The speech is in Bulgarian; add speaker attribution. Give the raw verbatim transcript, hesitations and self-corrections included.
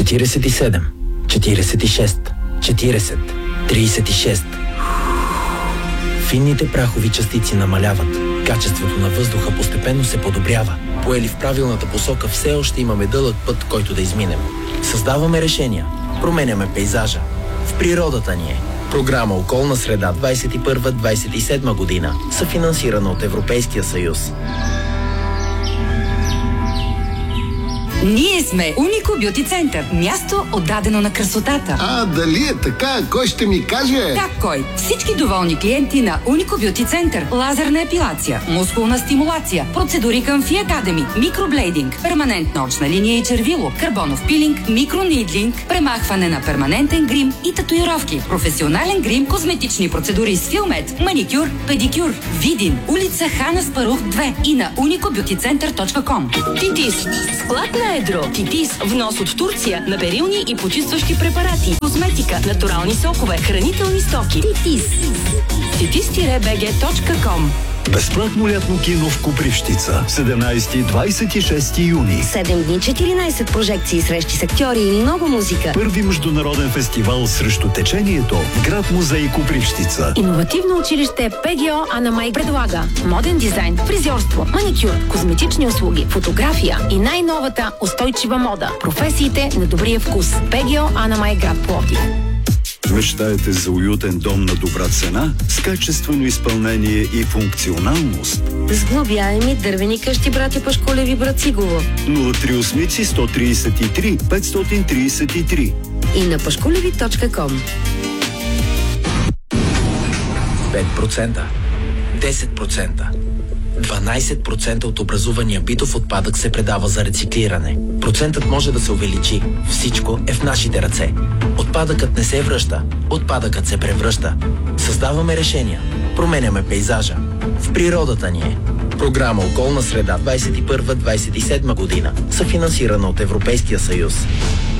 Speaker 1: четиридесет и седем, четиридесет и шест, четиридесет, тридесет и шест. Финните прахови частици намаляват. Качеството на въздуха постепенно се подобрява. Поели в правилната посока, все още имаме дълъг път, който да изминем. Създаваме решения. Променяме пейзажа. В природата ни е. Програма Околна среда двадесет и първа - двадесет и седма година, съфинансирана от Европейския съюз.
Speaker 2: Ние сме Унико Бюти Център. Място отдадено на красотата.
Speaker 3: А, дали е така? Кой ще ми каже?
Speaker 2: Как кой? Всички доволни клиенти на Унико Бюти Център. Лазерна епилация, мускулна стимулация, процедури към Фи Академи, микроблейдинг, перманентна очна линия и червило, карбонов пилинг, микронидлинг, премахване на перманентен грим и татуировки, професионален грим, козметични процедури с Филмет, маникюр, педикюр. Видин, улица Хан Аспарух две и на унико бюти център точка ком.
Speaker 4: Титис. Склад на едро. Титис. Внос от Турция на перилни и почистващи препарати. Козметика, натурални сокове, хранителни стоки. Титис. титис би джи точка ком.
Speaker 5: Безплатно лятно кино в Копривщица. седемнадесети и двадесет и шести юни.
Speaker 6: седем дни, четиринадесет прожекции, срещи с актьори и много музика.
Speaker 5: Първи международен фестивал срещу течението в град музей Копривщица.
Speaker 6: Иновативно училище ПГО Ана Май предлага моден дизайн, фризьорство, маникюр, козметични услуги, фотография и най-новата устойчива мода. Професиите на добрия вкус. ПГО Ана Май, град Пловдив.
Speaker 5: Мечтаете за уютен дом на добра цена, с качествено изпълнение и функционалност?
Speaker 6: Сглобяеми дървени къщи, братя Пашколеви, брат Сигово.
Speaker 5: нула три осем сто тридесет и три петстотин тридесет и три
Speaker 6: И на пашколеви точка ком.
Speaker 1: пет процента, десет процента, дванадесет процента от образувания битов отпадък се предава за рециклиране. Процентът може да се увеличи. Всичко е в нашите ръце. Отпадъкът не се връща. Отпадъкът се превръща. Създаваме решения. Променяме пейзажа. В природата ни е. Програма Околна среда двадесет и първа - двадесет и седма година, съфинансирана от Европейския съюз.